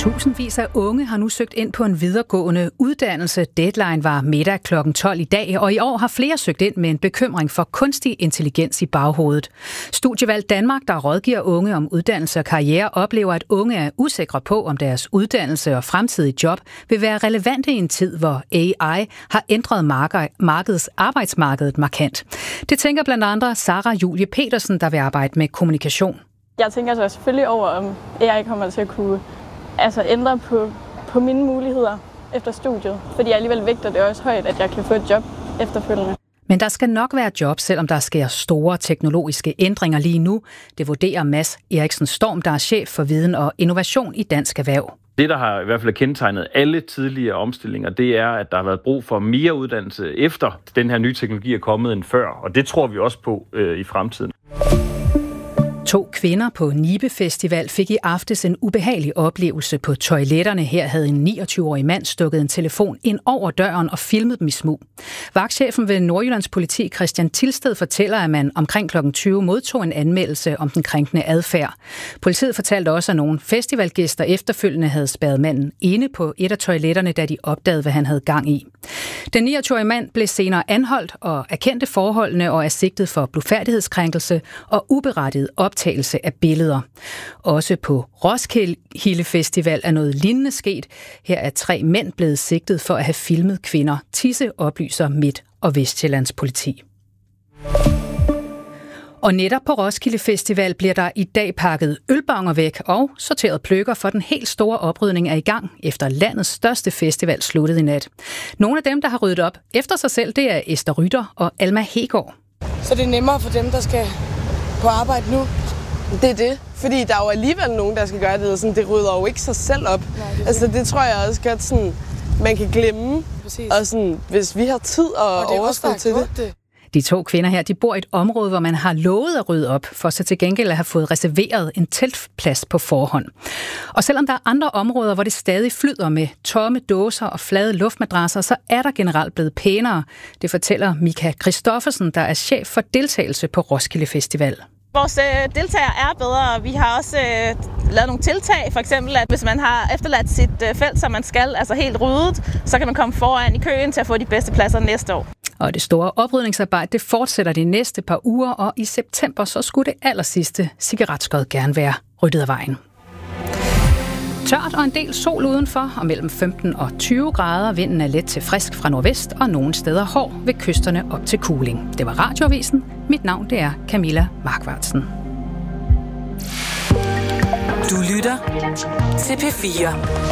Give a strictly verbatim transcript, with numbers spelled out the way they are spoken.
Tusindvis af unge har nu søgt ind på en videregående uddannelse. Deadline var middag klokken tolv i dag, og i år har flere søgt ind med en bekymring for kunstig intelligens i baghovedet. Studievalg Danmark, der rådgiver unge om uddannelse og karriere, oplever, at unge er usikre på, om deres uddannelse og fremtidige job vil være relevante i en tid, hvor A I har ændret markedets arbejdsmarkedet markant. Det tænker blandt andre Sara Julie Petersen, der vil arbejde med kommunikation. Jeg tænker så selvfølgelig over, om A I kommer til at kunne altså ændre på, på mine muligheder efter studiet. Fordi jeg alligevel vægter det også højt, at jeg kan få et job efterfølgende. Men der skal nok være job, selvom der sker store teknologiske ændringer lige nu. Det vurderer Mads Eriksen Storm, der er chef for viden og innovation i Dansk Erhverv. Det, der har i hvert fald kendetegnet alle tidligere omstillinger, det er, at der har været brug for mere uddannelse efter den her nye teknologi er kommet end før. Og det tror vi også på øh, i fremtiden. To kvinder på Nibe Festival fik i aftes en ubehagelig oplevelse på toiletterne. Her havde en niogtyve-årig mand stukket en telefon ind over døren og filmet dem i smug. Vagtchefen ved Nordjyllands Politi, Christian Tilsted, fortæller, at man omkring klokken tyve modtog en anmeldelse om den krænkende adfærd. Politiet fortalte også, at nogle festivalgæster efterfølgende havde spærret manden inde på et af toiletterne, da de opdagede, hvad han havde gang i. Den niogtyve-årige mand blev senere anholdt og erkendte forholdene og er sigtet for blufærdighedskrænkelse og uberettiget optagelse af billeder. Også på Roskilde Festival er noget lignende sket. Her er tre mænd blevet sigtet for at have filmet kvinder. Tisse oplyser Midt- og Vestjyllands politi. Og netop på Roskilde Festival bliver der i dag pakket ølbonger væk og sorteret pløkker, for den helt store oprydning er i gang, efter landets største festival sluttede i nat. Nogle af dem, der har ryddet op efter sig selv, det er Esther Rytter og Alma Hegård. Så det er nemmere for dem, der skal på arbejde nu? Det er det, fordi der er jo alligevel nogen, der skal gøre det, og sådan, det rydder jo ikke sig selv op. Nej, det altså det tror jeg også godt, sådan, man kan glemme, Præcis. Og sådan, hvis vi har tid og, og overskud til det. det. De to kvinder her, de bor i et område, hvor man har lovet at rydde op, for så til gengæld at have fået reserveret en teltplads på forhånd. Og selvom der er andre områder, hvor det stadig flyder med tomme dåser og flade luftmadrasser, så er der generelt blevet pænere. Det fortæller Mika Christoffersen, der er chef for deltagelse på Roskilde Festival. Vores øh, deltagere er bedre. Vi har også øh, lavet nogle tiltag. For eksempel, at hvis man har efterladt sit øh, felt, som man skal, altså helt ryddet, så kan man komme foran i køen til at få de bedste pladser næste år. Og det store oprydningsarbejde, det fortsætter de næste par uger, og i september så skulle det allersidste cigaretskod gerne være ryddet af vejen. Tørt og en del sol udenfor, og mellem femten og tyve grader. Vinden er let til frisk fra nordvest, og nogle steder hård ved kysterne op til kuling. Det var Radioavisen. Mit navn, det er Camilla Markvartsen. Du lytter til P fire.